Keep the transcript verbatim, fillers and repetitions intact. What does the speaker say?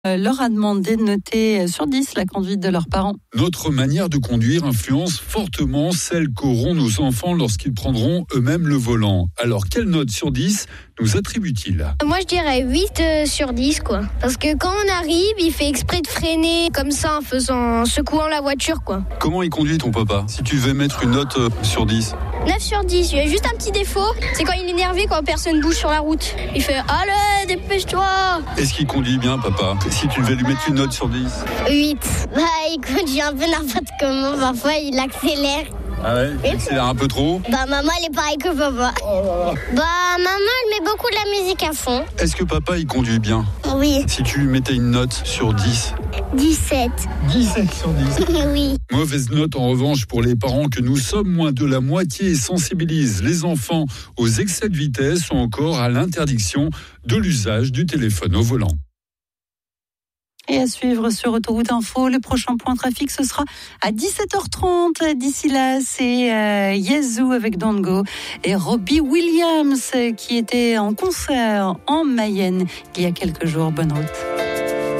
leur a demandé de noter sur dix la conduite de leurs parents. Notre manière de conduire influence fortement celle qu'auront nos enfants lorsqu'ils prendront eux-mêmes le volant. Alors, quelle note sur dix nous attribue-t-il ? Moi, je dirais huit euh, sur dix, quoi. Parce que quand on arrive, il fait exprès de freiner comme ça en faisant, en secouant la voiture, quoi. Comment il conduit ton papa ? Si tu devais mettre une note euh, sur dix ? neuf sur dix, il y a juste un petit défaut, c'est quand il est énervé, quand personne bouge sur la route. Il fait « Allez, dépêche-toi !» Est-ce qu'il conduit bien, papa ? Si tu devais lui mettre une note sur dix ? huit. Bah, il conduit un peu n'importe comment, parfois il accélère. Ah ouais ? Il accélère un peu trop ? Bah, maman, elle est pareille que papa. Oh là là. Bah, maman, elle met beaucoup de la musique à fond. Est-ce que papa, il conduit bien ? Oui. Si tu lui mettais une note sur dix ? dix-sept. dix-sept sur dix. Oui. Mauvaise note en revanche pour les parents que nous sommes, moins de la moitié sensibilisent les enfants aux excès de vitesse ou encore à l'interdiction de l'usage du téléphone au volant. Et à suivre sur Autoroute Info, le prochain point trafic, ce sera à dix-sept heures trente. D'ici là, c'est euh, Yazoo avec Don't Go et Robbie Williams qui était en concert en Mayenne il y a quelques jours. Bonne route.